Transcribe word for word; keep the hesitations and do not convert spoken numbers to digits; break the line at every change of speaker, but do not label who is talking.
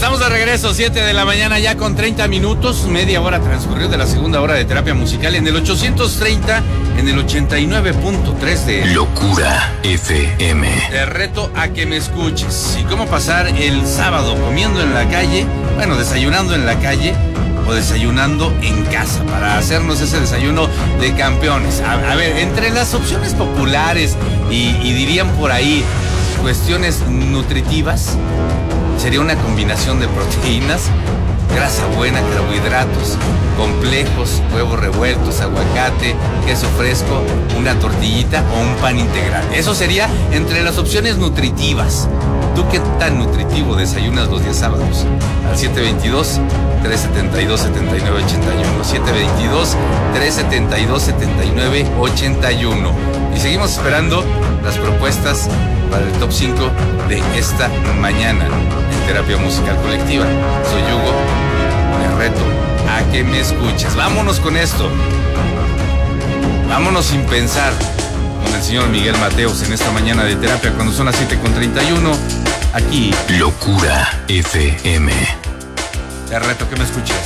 Estamos de regreso, siete de la mañana ya con treinta minutos, media hora transcurrió de la segunda hora de terapia musical en el ochocientos treinta, en el ochenta y nueve punto tres de
Locura F M.
Te reto a que me escuches. ¿Y cómo pasar el sábado comiendo en la calle? Bueno, desayunando en la calle o desayunando en casa para hacernos ese desayuno de campeones. A, a ver, entre las opciones populares y, y dirían por ahí cuestiones nutritivas, sería una combinación de proteínas, grasa buena, carbohidratos complejos, huevos revueltos, aguacate, queso fresco, una tortillita o un pan integral. Eso sería entre las opciones nutritivas. ¿Tú qué tan nutritivo desayunas los días sábados? Al siete veintidós, trescientos setenta y dos, setenta y nueve ochenta y uno. siete veintidós, trescientos setenta y dos, setenta y nueve ochenta y uno. Y seguimos esperando las propuestas para el top cinco de esta mañana en Terapia Musical Colectiva. Soy Hugo, te reto a que me escuches. Vámonos con esto. Vámonos sin pensar con el señor Miguel Mateos en esta mañana de terapia cuando son las siete con treinta y uno. Aquí,
Locura F M.
Te reto a que me escuches.